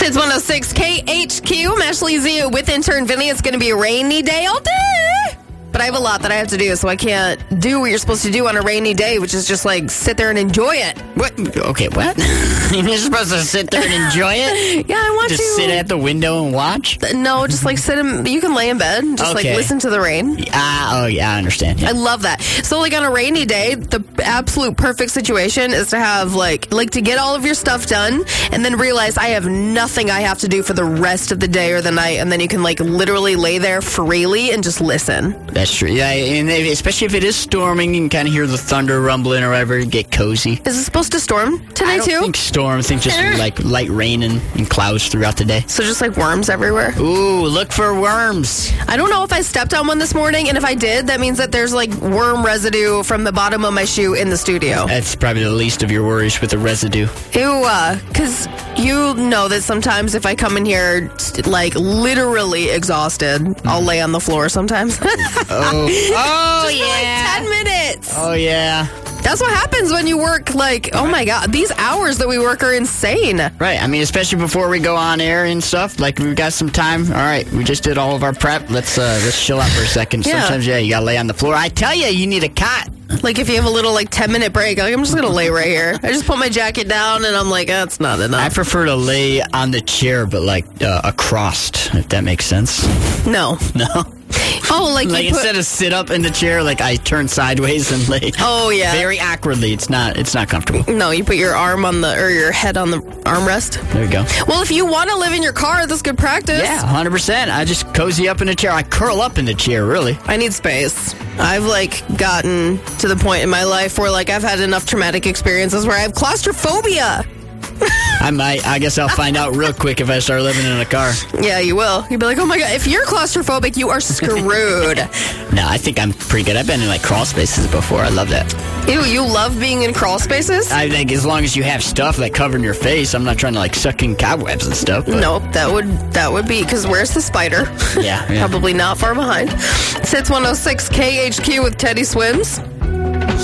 It's 106 KHQ. I'm Ashley Z with intern Vinny. It's going to be a rainy day all day. But I have a lot that I have to do, so I can't do what you're supposed to do on a rainy day, which is just like sit there and enjoy it. What? Okay, what? You're supposed to sit there and enjoy it? Yeah, I want to. Just sit at the window and watch? No, just like you can lay in bed and just like listen to the rain. Oh, yeah, I understand. Yeah. I love that. So like on a rainy day, the absolute perfect situation is to have like to get all of your stuff done and then realize I have nothing I have to do for the rest of the day or the night, and then you can like literally lay there freely and just listen. That's true. Yeah, and especially if it is storming, you can kind of hear the thunder rumbling or whatever, get cozy. Is it supposed to storm today too? I don't think storm. I think just like light rain and clouds throughout the day. So just like worms everywhere? Ooh, look for worms. I don't know if I stepped on one this morning, and if I did, that means that there's like worm residue from the bottom of my shoe in the studio. That's probably the least of your worries with the residue. Ew, because you know that sometimes if I come in here like literally exhausted, I'll lay on the floor sometimes. Oh, yeah. Like 10 minutes. Oh, yeah. That's what happens when you work, like, oh my God, these hours that we work are insane. Right. I mean, especially before we go on air and stuff, like we've got some time. All right, we just did all of our prep. Let's chill out for a second. Yeah. Sometimes, you got to lay on the floor. I tell you need a cot. Like if you have a little like 10-minute break, like, I'm just going to lay right here. I just put my jacket down and I'm like, that's not enough. I prefer to lay on the chair, but like across, if that makes sense. No. No? Oh, like instead of sit up in the chair, like I turn sideways and lay. Oh, yeah. Very awkwardly. It's not comfortable. No, you put your arm on your head on the armrest. There you go. Well, if you want to live in your car, that's good practice. Yeah, 100%. I just cozy up in the chair. I curl up in the chair, really. I need space. I've like gotten to the point in my life where like I've had enough traumatic experiences where I have claustrophobia. I guess I'll find out real quick if I start living in a car. Yeah, you will. You'll be like, oh my God, if you're claustrophobic, you are screwed. No, I think I'm pretty good. I've been in like crawl spaces before. I love that. Ew, you love being in crawl spaces? I think as long as you have stuff like covering your face, I'm not trying to like suck in cobwebs and stuff. But. Nope, that would be, because where's the spider? Yeah. Probably not far behind. It's 106 KHQ with Teddy Swims.